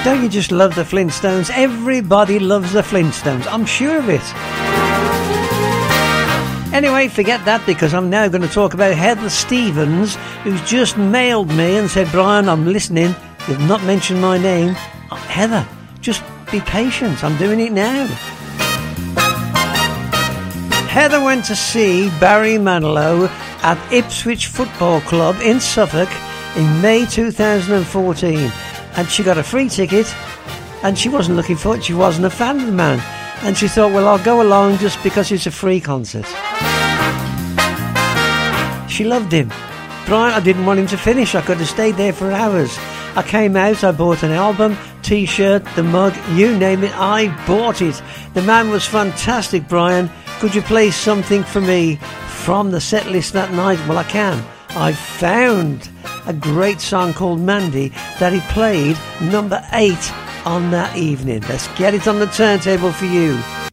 Don't you just love the Flintstones? Everybody loves the Flintstones. I'm sure of it. Anyway, forget that, because I'm now going to talk about Heather Stevens, who's just mailed me and said, Brian, I'm listening. You've not mentioned my name. Heather, just be patient. I'm doing it now. Heather went to see Barry Manilow at Ipswich Football Club in Suffolk in May 2014. And she got a free ticket, and she wasn't looking for it. She wasn't a fan of the man. And she thought, well, I'll go along just because it's a free concert. She loved him. Brian, I didn't want him to finish. I could have stayed there for hours. I came out, I bought an album, T-shirt, the mug, you name it, I bought it. The man was fantastic, Brian. Could you play something for me from the set list that night? Well, I can. I found a great song called Mandy that he played number 8 on that evening. Let's get it on the turntable for you.